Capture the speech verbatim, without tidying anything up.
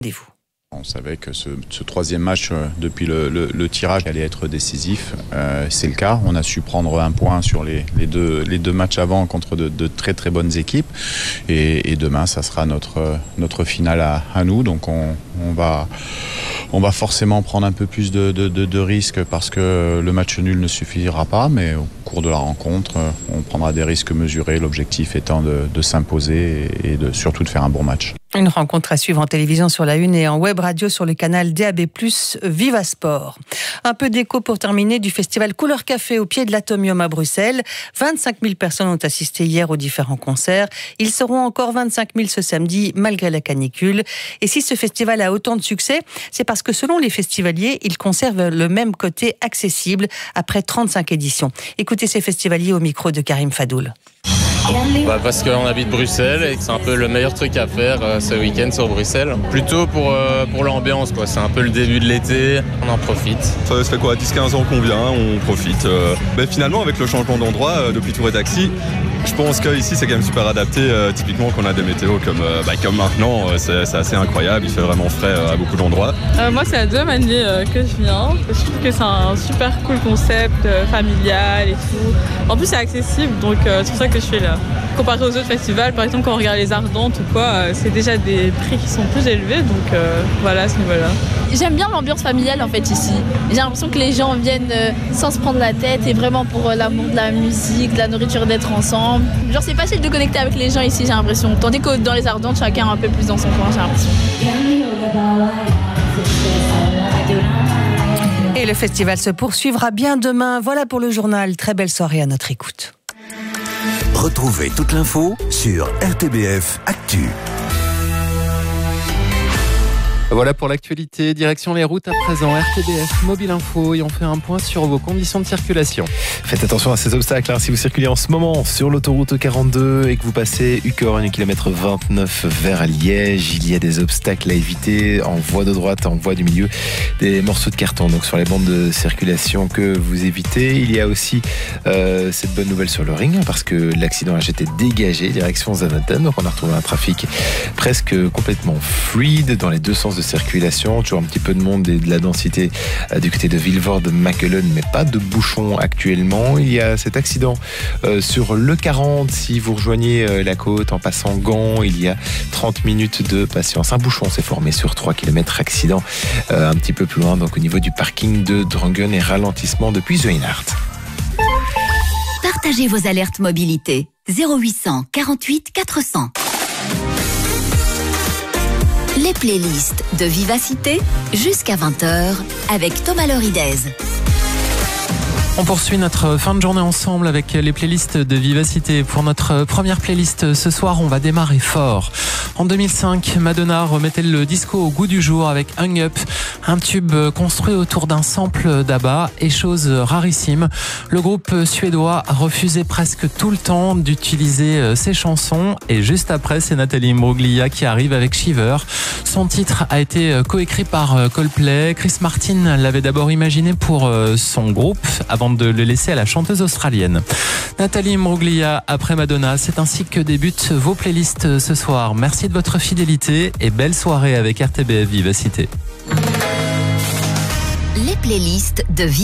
Rendez-vous. On savait que ce, ce troisième match euh, depuis le, le, le tirage allait être décisif. Euh, c'est le cas. On a su prendre un point sur les, les, deux, les deux matchs avant contre de, de très très bonnes équipes. Et, et demain, ça sera notre, notre finale à, à nous. Donc on, on, va, on va forcément prendre un peu plus de, de, de, de risques parce que le match nul ne suffira pas. Mais au cours de la rencontre, on prendra des risques mesurés. L'objectif étant de, de s'imposer et, et de, surtout de faire un bon match. Une rencontre à suivre en télévision sur la Une et en web radio sur le canal D A B plus, Viva Sport. Un peu d'écho pour terminer du festival Couleur Café au pied de l'Atomium à Bruxelles. vingt-cinq mille personnes ont assisté hier aux différents concerts. Ils seront encore vingt-cinq mille ce samedi malgré la canicule. Et si ce festival a autant de succès, c'est parce que selon les festivaliers, il conserve le même côté accessible après trente-cinq éditions. Écoutez ces festivaliers au micro de Karim Fadoul. Bah parce qu'on habite Bruxelles et que c'est un peu le meilleur truc à faire euh, ce week-end sur Bruxelles. Plutôt pour, euh, pour l'ambiance, quoi. C'est un peu le début de l'été, on en profite. Ça fait quoi, dix quinze ans qu'on vient, on profite. Euh, mais finalement, avec le changement d'endroit euh, depuis Tour et Taxi, je pense qu'ici c'est quand même super adapté. Euh, typiquement, qu'on a des météos comme, euh, bah, comme maintenant, euh, c'est, c'est assez incroyable. Il fait vraiment frais euh, à beaucoup d'endroits. Euh, moi, c'est la deuxième année euh, que je viens. Je trouve que c'est un super cool concept euh, familial et tout. En plus, c'est accessible, donc euh, c'est pour ça que je suis là. Comparé aux autres festivals, par exemple quand on regarde les Ardentes ou quoi, c'est déjà des prix qui sont plus élevés, donc euh, voilà à ce niveau-là. J'aime bien l'ambiance familiale en fait ici. J'ai l'impression que les gens viennent euh, sans se prendre la tête et vraiment pour euh, l'amour de la musique, de la nourriture, d'être ensemble. Genre c'est facile de connecter avec les gens ici, j'ai l'impression. Tandis que dans les Ardentes, chacun est un peu plus dans son coin, j'ai l'impression. Et le festival se poursuivra bien demain. Voilà pour le journal. Très belle soirée à notre écoute. Retrouvez toute l'info sur R T B F Actu. Voilà pour l'actualité. Direction les routes à présent. R T B F Mobile Info et on fait un point sur vos conditions de circulation. Faites attention à ces obstacles. Hein. Si vous circulez en ce moment sur l'autoroute quarante-deux et que vous passez Ucorn, kilomètre vingt-neuf vers Liège, il y a des obstacles à éviter en voie de droite, en voie du milieu, des morceaux de carton. Donc sur les bandes de circulation que vous évitez. Il y a aussi euh, cette bonne nouvelle sur le ring parce que l'accident a été dégagé direction Zaventem. Donc on a retrouvé un trafic presque complètement fluide dans les deux sens de circulation, toujours un petit peu de monde et de la densité euh, du côté de Vilvoorde-Makelen, mais pas de bouchons actuellement. Il y a cet accident euh, sur le quarante, si vous rejoignez euh, la côte en passant Gand, il y a trente minutes de patience. Un bouchon s'est formé sur trois kilomètres, accident euh, un petit peu plus loin, donc au niveau du parking de Drangen et ralentissement depuis Zuinart. Partagez vos alertes mobilité. zéro huit cent quarante-huit quatre cents. Les playlists de Vivacité jusqu'à vingt heures avec Thomas Loridez. On poursuit notre fin de journée ensemble avec les playlists de Vivacité. Pour notre première playlist ce soir, on va démarrer fort. En deux mille cinq, Madonna remettait le disco au goût du jour avec Hung Up, un tube construit autour d'un sample d'ABBA et chose rarissime. Le groupe suédois a refusé presque tout le temps d'utiliser ses chansons et juste après, c'est Nathalie Imbruglia qui arrive avec Shiver. Son titre a été coécrit par Coldplay. Chris Martin l'avait d'abord imaginé pour son groupe avant de le laisser à la chanteuse australienne. Nathalie Imbruglia après Madonna, c'est ainsi que débutent vos playlists ce soir. Merci de votre fidélité et belle soirée avec R T B F Vivacité. Les playlists de